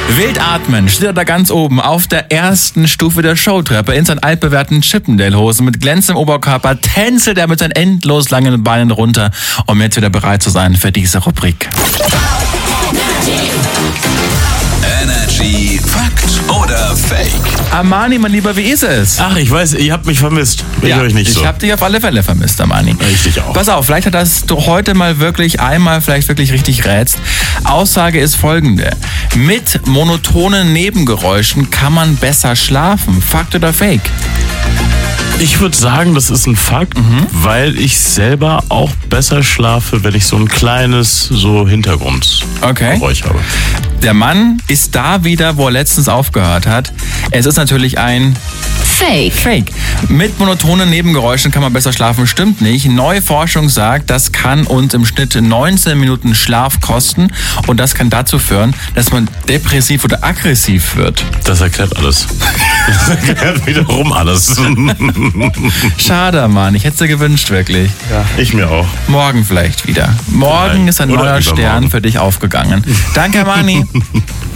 Wild atmen steht er da ganz oben auf der ersten Stufe der Showtreppe in seinen altbewährten Chippendale-Hosen mit glänzendem Oberkörper tänzelt er mit seinen endlos langen Beinen runter, um jetzt wieder bereit zu sein für diese Rubrik. Energy Fakt oder Fake? Amani, mein Lieber, wie ist es? Ach, ich weiß, ihr habt mich vermisst. Ich euch nicht so. Ich hab dich auf alle Fälle vermisst, Amani. Richtig auch. Pass auf, vielleicht hat das du heute mal wirklich einmal vielleicht wirklich richtig rätst. Aussage ist folgende. Mit monotonen Nebengeräuschen kann man besser schlafen. Fakt oder Fake? Ich würde sagen, das ist ein Fakt, weil ich selber auch besser schlafe, wenn ich so ein kleines Hintergrundgeräusch habe. Der Mann ist da wieder, wo er letztens aufgehört hat. Es ist natürlich ein Fake. Mit monotonen Nebengeräuschen kann man besser schlafen, stimmt nicht. Neue Forschung sagt, das kann uns im Schnitt 19 Minuten Schlaf kosten und das kann dazu führen, dass man depressiv oder aggressiv wird. Das erklärt alles. Das erklärt wiederum alles. Schade, Mann. Ich hätte es dir gewünscht, wirklich. Ja, ich mir auch. Morgen vielleicht wieder. Morgen ist ein neuer Stern für dich aufgegangen. Danke, Mani.